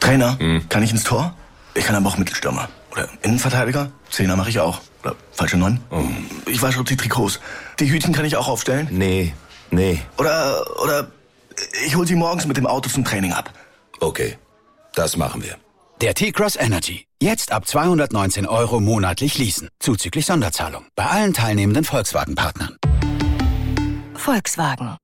Trainer, kann ich ins Tor? Ich kann aber auch Mittelstürmer. Oder Innenverteidiger? Zehner mache ich auch. Oder falsche 9? Ich wasche die Trikots. Die Hütchen kann ich auch aufstellen? Nee. Oder ich hol sie morgens mit dem Auto zum Training ab. Okay, das machen wir. Der T-Cross Energy. Jetzt ab 219 € monatlich leasen. Zuzüglich Sonderzahlung. Bei allen teilnehmenden Volkswagen-Partnern. Volkswagen.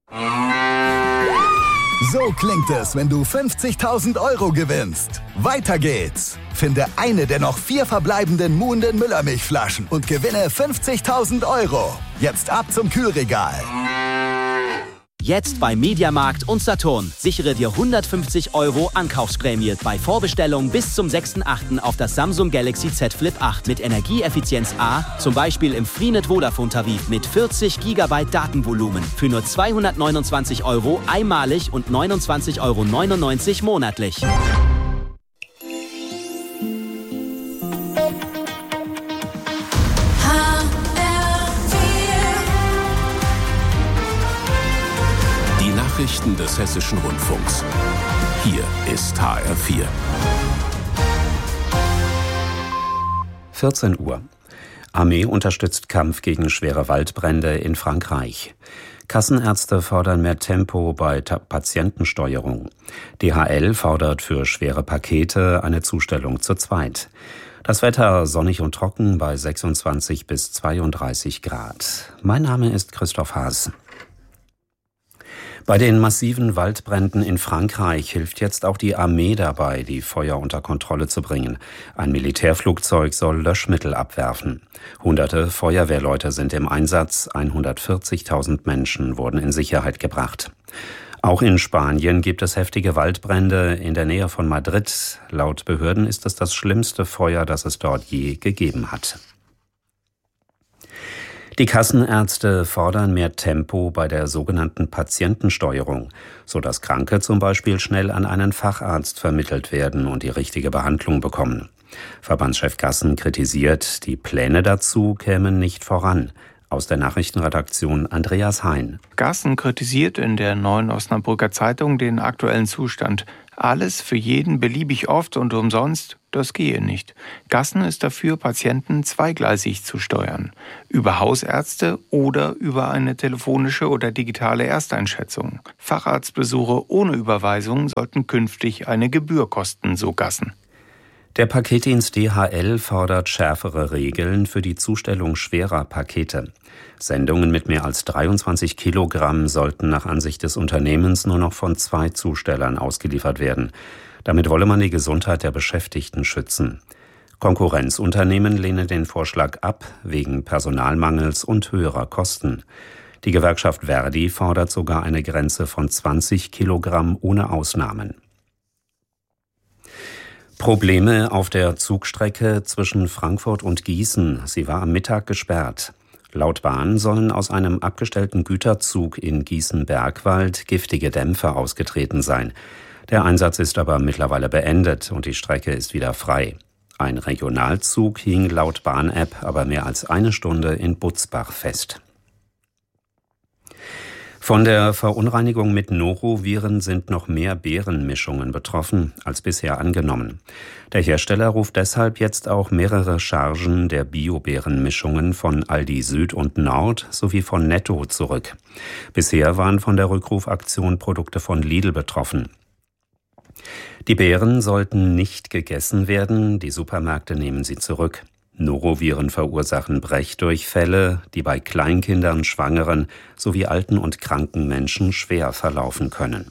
So klingt es, wenn du 50.000 € gewinnst. Weiter geht's. Finde eine der noch 4 verbleibenden Muhnden Müllermilchflaschen und gewinne 50.000 €. Jetzt ab zum Kühlregal. Jetzt bei Mediamarkt und Saturn. Sichere dir 150 € Ankaufsprämie bei Vorbestellung bis zum 6.8. auf das Samsung Galaxy Z Flip 8 mit Energieeffizienz A, zum Beispiel im Freenet Vodafone-Tarif mit 40 GB Datenvolumen für nur 229 € einmalig und 29,99 € monatlich. Nachrichten des Hessischen Rundfunks. Hier ist HR4. 14 Uhr. Armee unterstützt Kampf gegen schwere Waldbrände in Frankreich. Kassenärzte fordern mehr Tempo bei Patientensteuerung. DHL fordert für schwere Pakete eine Zustellung zu zweit. Das Wetter sonnig und trocken bei 26 bis 32 Grad. Mein Name ist Christoph Haas. Bei den massiven Waldbränden in Frankreich hilft jetzt auch die Armee dabei, die Feuer unter Kontrolle zu bringen. Ein Militärflugzeug soll Löschmittel abwerfen. Hunderte Feuerwehrleute sind im Einsatz, 140.000 Menschen wurden in Sicherheit gebracht. Auch in Spanien gibt es heftige Waldbrände in der Nähe von Madrid. Laut Behörden ist es das schlimmste Feuer, das es dort je gegeben hat. Die Kassenärzte fordern mehr Tempo bei der sogenannten Patientensteuerung, sodass Kranke zum Beispiel schnell an einen Facharzt vermittelt werden und die richtige Behandlung bekommen. Verbandschef Kassen kritisiert, die Pläne dazu kämen nicht voran. Aus der Nachrichtenredaktion Andreas Hein. Gassen kritisiert in der Neuen Osnabrücker Zeitung den aktuellen Zustand. Alles für jeden beliebig oft und umsonst, das gehe nicht. Gassen ist dafür, Patienten zweigleisig zu steuern. Über Hausärzte oder über eine telefonische oder digitale Ersteinschätzung. Facharztbesuche ohne Überweisung sollten künftig eine Gebühr kosten, so Gassen. Der Paketdienst DHL fordert schärfere Regeln für die Zustellung schwerer Pakete. Sendungen mit mehr als 23 Kilogramm sollten nach Ansicht des Unternehmens nur noch von 2 Zustellern ausgeliefert werden. Damit wolle man die Gesundheit der Beschäftigten schützen. Konkurrenzunternehmen lehnen den Vorschlag ab, wegen Personalmangels und höherer Kosten. Die Gewerkschaft Verdi fordert sogar eine Grenze von 20 Kilogramm ohne Ausnahmen. Probleme auf der Zugstrecke zwischen Frankfurt und Gießen. Sie war am Mittag gesperrt. Laut Bahn sollen aus einem abgestellten Güterzug in Gießen-Bergwald giftige Dämpfe ausgetreten sein. Der Einsatz ist aber mittlerweile beendet und die Strecke ist wieder frei. Ein Regionalzug hing laut Bahn-App aber mehr als eine Stunde in Butzbach fest. Von der Verunreinigung mit Noroviren sind noch mehr Beerenmischungen betroffen als bisher angenommen. Der Hersteller ruft deshalb jetzt auch mehrere Chargen der Bio-Beerenmischungen von Aldi Süd und Nord sowie von Netto zurück. Bisher waren von der Rückrufaktion Produkte von Lidl betroffen. Die Beeren sollten nicht gegessen werden, die Supermärkte nehmen sie zurück. Noroviren verursachen Brechdurchfälle, die bei Kleinkindern, Schwangeren sowie alten und kranken Menschen schwer verlaufen können.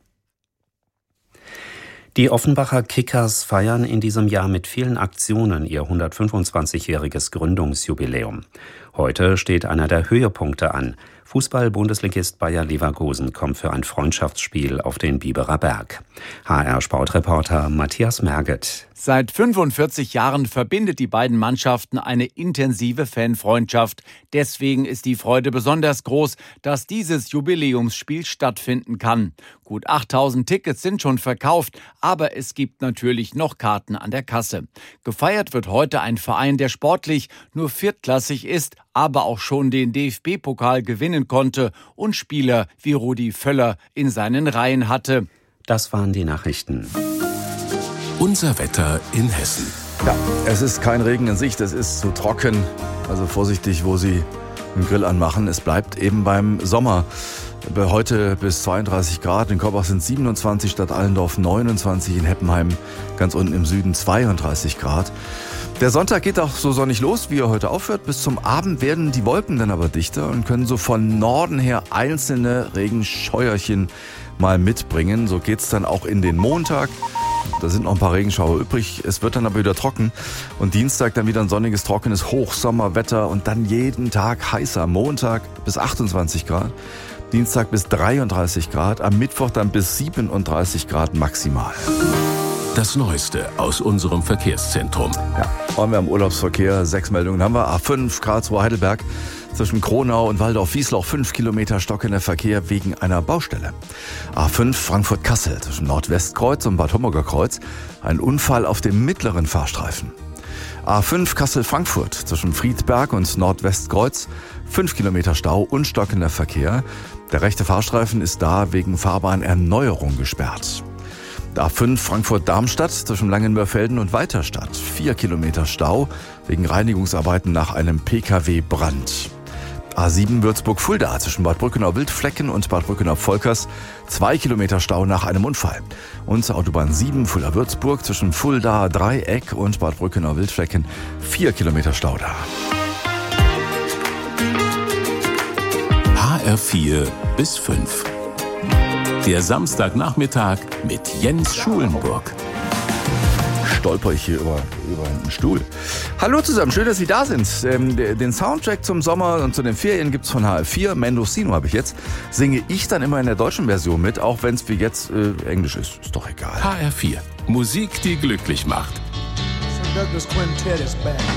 Die Offenbacher Kickers feiern in diesem Jahr mit vielen Aktionen ihr 125-jähriges Gründungsjubiläum. Heute steht einer der Höhepunkte an. Fußball-Bundesligist Bayer Leverkusen kommt für ein Freundschaftsspiel auf den Biberer Berg. HR-Sportreporter Matthias Merget. Seit 45 Jahren verbindet die beiden Mannschaften eine intensive Fanfreundschaft. Deswegen ist die Freude besonders groß, dass dieses Jubiläumsspiel stattfinden kann. Gut 8000 Tickets sind schon verkauft, aber es gibt natürlich noch Karten an der Kasse. Gefeiert wird heute ein Verein, der sportlich nur viertklassig ist, aber auch schon den DFB-Pokal gewinnen konnte und Spieler wie Rudi Völler in seinen Reihen hatte. Das waren die Nachrichten. Unser Wetter in Hessen. Ja, es ist kein Regen in Sicht, es ist zu trocken. Also vorsichtig, wo Sie den Grill anmachen. Es bleibt eben beim Sommer. Heute bis 32 Grad. In Korbach sind 27, Stadt Allendorf 29, in Heppenheim ganz unten im Süden 32 Grad. Der Sonntag geht auch so sonnig los, wie er heute aufhört. Bis zum Abend werden die Wolken dann aber dichter und können so von Norden her einzelne Regenscheuerchen mal mitbringen. So geht's dann auch in den Montag. Da sind noch ein paar Regenschauer übrig. Es wird dann aber wieder trocken. Und Dienstag dann wieder ein sonniges, trockenes Hochsommerwetter und dann jeden Tag heißer. Montag bis 28 Grad. Dienstag bis 33 Grad. Am Mittwoch dann bis 37 Grad maximal. Das Neueste aus unserem Verkehrszentrum. Ja, waren wir am Urlaubsverkehr. 6 Meldungen haben wir. A5 Karlsruhe-Heidelberg. Zwischen Kronau und Waldorf-Wiesloch 5 Kilometer stockender Verkehr wegen einer Baustelle. A5 Frankfurt-Kassel zwischen Nordwestkreuz und Bad Homburger Kreuz. Ein Unfall auf dem mittleren Fahrstreifen. A5 Kassel-Frankfurt zwischen Friedberg und Nordwestkreuz. 5 Kilometer Stau und stockender Verkehr. Der rechte Fahrstreifen ist da wegen Fahrbahnerneuerung gesperrt. A5 Frankfurt-Darmstadt zwischen Langenmörfelden und Weiterstadt. 4 Kilometer Stau wegen Reinigungsarbeiten nach einem Pkw-Brand. A7 Würzburg-Fulda zwischen Bad Brückenau-Wildflecken und Bad Brückenau-Volkers. 2 Kilometer Stau nach einem Unfall. Und Autobahn 7 Fulda-Würzburg zwischen Fulda-Dreieck und Bad Brückenau-Wildflecken. 4 Kilometer Stau da. HR4 bis 5. Der Samstagnachmittag mit Jens Schulenburg. Stolper ich hier über einen Stuhl. Hallo zusammen, schön, dass Sie da sind. Den Soundtrack zum Sommer und zu den Ferien gibt's von HR4. Mendocino habe ich jetzt. Singe ich dann immer in der deutschen Version mit, auch wenn es wie jetzt Englisch ist. Ist doch egal. HR4. Musik, die glücklich macht. Douglas Quintet is back.